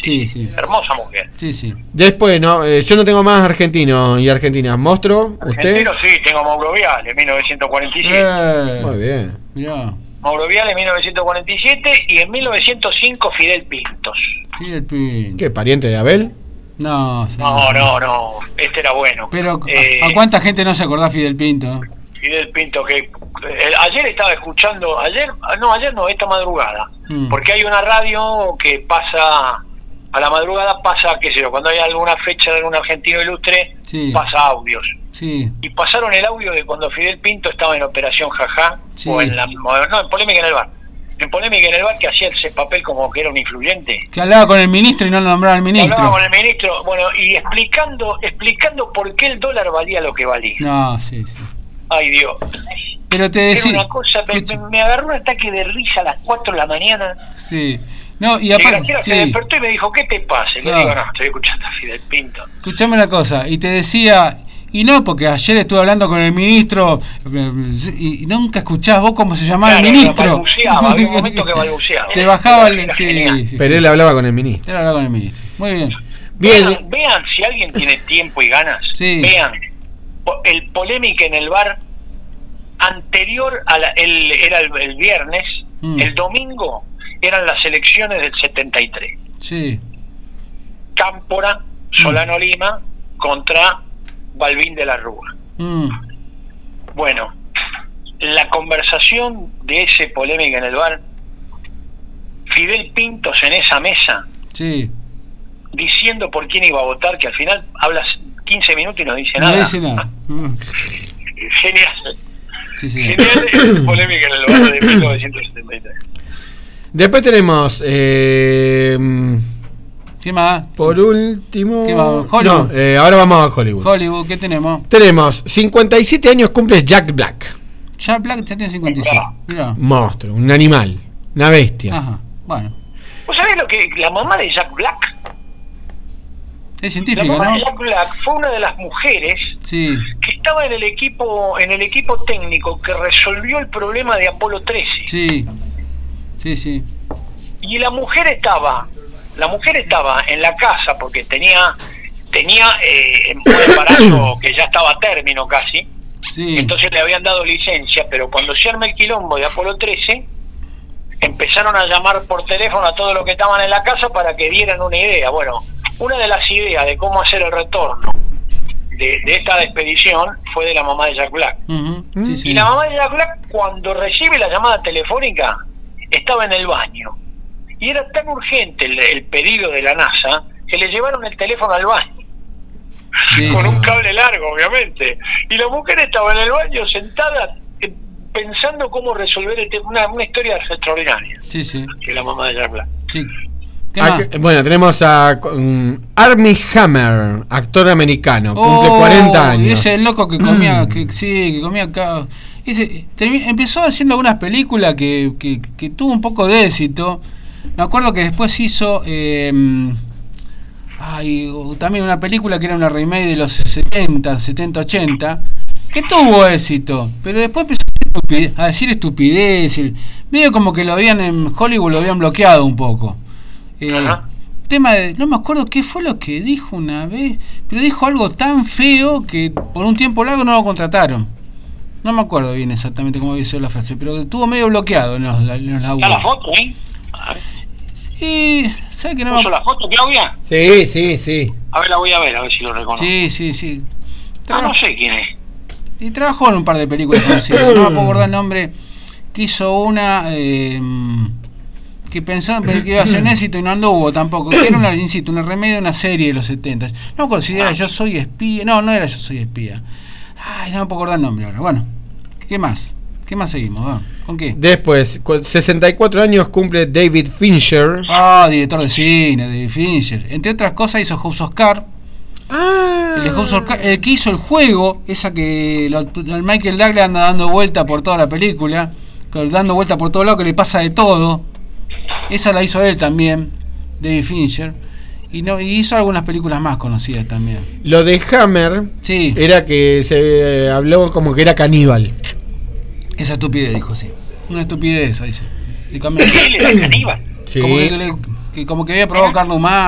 Sí. Hermosa mujer. Sí. Después, no, yo no tengo más argentinos y argentinas. ¿Monstruo? ¿Usted? Argentino, sí, tengo Mauro Viale, 1947. Muy bien. Mirá. Mauro Viale, 1947, y en 1905 Fidel Pintos. Fidel Pintos. ¿Qué, pariente de Abel? No. No, este era bueno. Pero, ¿a cuánta gente no se acordaba Fidel Pinto? Fidel Pinto, que ayer estaba escuchando, ayer no, esta madrugada, porque hay una radio que pasa, a la madrugada pasa, qué sé yo, cuando hay alguna fecha de algún argentino ilustre, pasa audios. Sí. Y pasaron el audio de cuando Fidel Pinto estaba en Operación Jajá, o en Polémica en el Bar. En Polémica en el Bar, que hacía ese papel como que era un influyente. Que hablaba con el ministro y no nombraba al ministro. Hablaba con el ministro, bueno, y explicando por qué el dólar valía lo que valía. No, sí. Ay, Dios. Pero te decía... Era una cosa, me agarró un ataque de risa a las 4 de la mañana. Sí. No, y aparte... Se despertó y me dijo, ¿qué te pasa? Y le digo, no, estoy escuchando a Fidel Pinto. Escuchame una cosa, y te decía... Y no, porque ayer estuve hablando con el ministro y nunca escuchás vos cómo se llamaba el ministro. Balbuceaba, había un momento que balbuceaba. Te bajaba el... Sí. Pero él hablaba con el ministro. Él hablaba con el ministro. Muy bien. Vean si alguien tiene tiempo y ganas. Vean el Polémica en el Bar anterior a era el viernes, el domingo eran las elecciones del 73. Sí. Cámpora, Solano Lima contra Balbín de la Rúa. Bueno, la conversación de ese Polémica en el Bar, Fidel Pintos en esa mesa, diciendo por quién iba a votar, que al final hablas 15 minutos y no dice nada. No dice nada. Genial. Genial Polémica en el Bar de 1973. Después tenemos... ¿qué más? Por último... ¿Qué más? Hollywood. No, ahora vamos a Hollywood. Hollywood, ¿qué tenemos? Tenemos 57 años cumple Jack Black. Jack Black ya tiene 56. Mirá. Monstruo, un animal, una bestia. Ajá, bueno. ¿Vos sabés lo que la mamá de Jack Black? Es científica, la mamá ¿no? de Jack Black fue una de las mujeres que estaba en el equipo técnico que resolvió el problema de Apolo 13. Sí. Y la mujer estaba en la casa porque tenía un embarazo que ya estaba a término casi. Entonces le habían dado licencia, pero cuando se arma el quilombo de Apolo 13 empezaron a llamar por teléfono a todos los que estaban en la casa para que dieran una idea. Bueno, una de las ideas de cómo hacer el retorno de esta expedición fue de la mamá de Jack Black. Y la mamá de Jack Black, cuando recibe la llamada telefónica, estaba en el baño. Y era tan urgente el pedido de la NASA que le llevaron el teléfono al baño. Con un cable largo, obviamente. Y la mujer estaba en el baño sentada pensando cómo resolver el tema. Una historia extraordinaria. Que la mamá de Jack Black. Bueno, tenemos a Armie Hammer, actor americano, cumple 40 años. Ese loco que comía, que comía acá. Empezó haciendo algunas películas que tuvo un poco de éxito. Me acuerdo que después hizo también una película que era una remake de los 70, 80, que tuvo éxito, pero después empezó a decir estupidez. Medio como que lo habían en Hollywood, lo habían bloqueado un poco. Tema de, no me acuerdo qué fue lo que dijo una vez, pero dijo algo tan feo que por un tiempo largo no lo contrataron. No me acuerdo bien exactamente cómo hizo la frase, pero estuvo medio bloqueado en los laburos. ¿Está la foto, Sí, ¿sabes que no ¿Puso la foto, Claudia? Sí. A ver, la voy a ver si lo reconozco. Sí. No sé quién es. Y trabajó en un par de películas conocidas. No me puedo acordar el nombre. Que hizo una que pensó que iba a ser un éxito y no anduvo tampoco. Que era una remedio de una serie de los 70. No me acuerdo si era Yo Soy Espía. No era Yo Soy Espía. Ay, no me puedo acordar el nombre ahora. Bueno, ¿qué más? ¿Qué más seguimos? Bueno, ¿con qué? Después, 64 años cumple David Fincher. Director de cine, David Fincher. Entre otras cosas hizo House of Cards. El de House of Cards, el que hizo el juego, esa que el Michael Douglas anda dando vuelta por toda la película, dando vuelta por todo lado, que le pasa de todo. Esa la hizo él también, David Fincher. Y hizo algunas películas más conocidas también. Lo de Hammer era que se habló como que era caníbal. Esa estupidez dijo, una estupidez esa, dice. ¿Él era caníbal? Como que había probado carne humana.